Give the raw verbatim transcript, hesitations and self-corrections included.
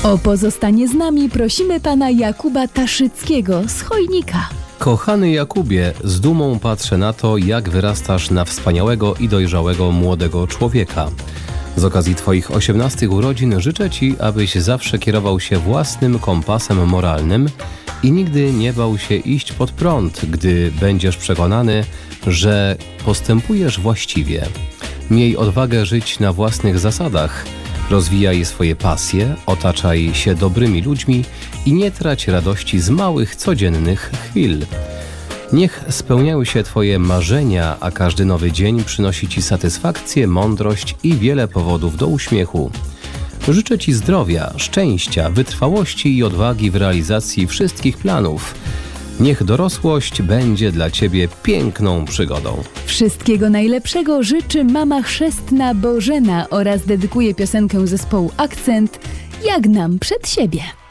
O pozostanie z nami prosimy pana Jakuba Taszyckiego z Chojnika. Kochany Jakubie, z dumą patrzę na to, jak wyrastasz na wspaniałego i dojrzałego młodego człowieka. Z okazji Twoich osiemnastych urodzin życzę Ci, abyś zawsze kierował się własnym kompasem moralnym i nigdy nie bał się iść pod prąd, gdy będziesz przekonany, że postępujesz właściwie. Miej odwagę żyć na własnych zasadach, rozwijaj swoje pasje, otaczaj się dobrymi ludźmi i nie trać radości z małych, codziennych chwil. Niech spełniają się Twoje marzenia, a każdy nowy dzień przynosi Ci satysfakcję, mądrość i wiele powodów do uśmiechu. Życzę Ci zdrowia, szczęścia, wytrwałości i odwagi w realizacji wszystkich planów. Niech dorosłość będzie dla Ciebie piękną przygodą. Wszystkiego najlepszego życzy mama chrzestna Bożena oraz dedykuje piosenkę zespołu Akcent Jak nam przed siebie.